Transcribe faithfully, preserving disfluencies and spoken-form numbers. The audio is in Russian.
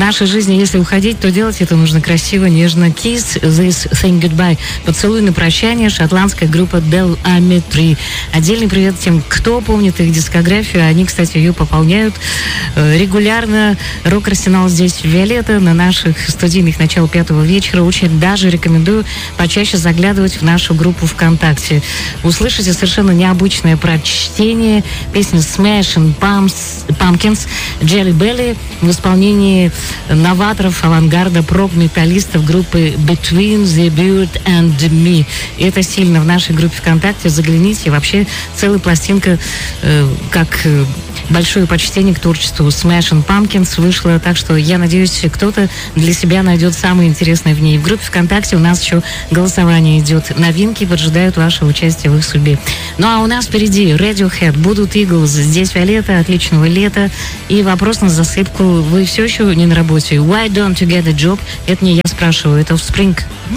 нашей жизни, если уходить, то делать это нужно красиво, нежно. Kiss This Thing Goodbye. Поцелуй на прощание. Шотландская группа Del Ametry. Отдельный привет тем, кто помнит их дискографию. Они, кстати, ее пополняют регулярно. Рок-арсенал здесь Виолетта на наших студийных начал пятого вечера. Очень даже рекомендую почаще заглядывать в нашу группу ВКонтакте. Услышите совершенно необычное прочтение песни Smashing Pumpkins Jelly Belly в исполнении новаторов авангарда прог-металлистов группы Between the Bird and Me. И это сильно в нашей группе ВКонтакте. Загляните. Вообще целая пластинка э, как э, большое почтение к творчеству Smashing Pumpkins вышла. Так что я надеюсь, кто-то для себя найдет самое интересное в ней. В группе ВКонтакте у нас еще голосование идет. Новинки поджидают ваше участие в их судьбе. Ну а у нас впереди Radiohead, будут Eagles. Здесь Виолетта, отличного лета. И вопрос на засыпку. Вы все еще не на работе? Why don't you get a job? Это не я спрашиваю, это Offspring.